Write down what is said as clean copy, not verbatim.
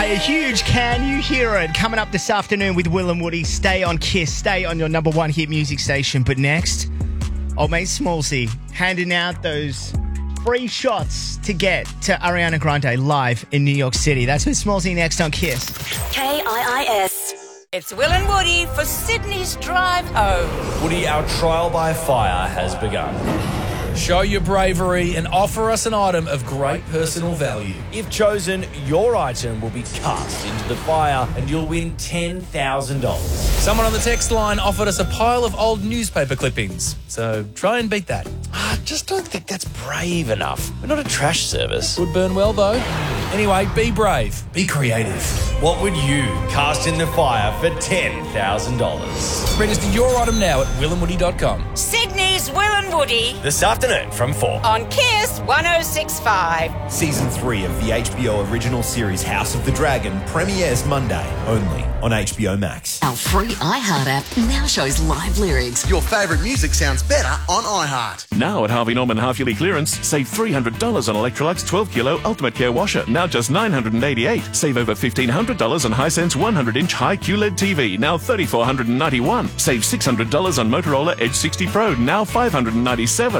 Hey, a huge Can You Hear It? Coming up this afternoon with Will and Woody. Stay on Kiss. Stay on your number one hit music station. But next, old mate Smallsy handing out those free shots to get to Ariana Grande live in New York City. That's with Smallsy next on Kiss. KIIS. It's Will and Woody for Sydney's drive home. Woody, our trial by fire has begun. Show your bravery and offer us an item of great personal value. If chosen, your item will be cast into the fire and you'll win $10,000. Someone on the text line offered us a pile of old newspaper clippings, so try and beat that. I just don't think that's brave enough. We're not a trash service. Would burn well, though. Anyway, be brave. Be creative. What would you cast in the fire for $10,000? Register your item now at willandwoody.com. Sydney's Will and Woody This afternoon from 4. on Kiss 106.5. Season 3 of the HBO original series House of the Dragon premieres Monday, only on HBO Max. Our free iHeart app now shows live lyrics. Your favourite music sounds better on iHeart. Now at Harvey Norman half-yearly clearance, save $300 on Electrolux 12-kilo Ultimate Care Washer, now just $988. Save over $1,500 on Hisense 100-inch high QLED TV, now $3,491. Save $600 on Motorola Edge 60 Pro, now $597.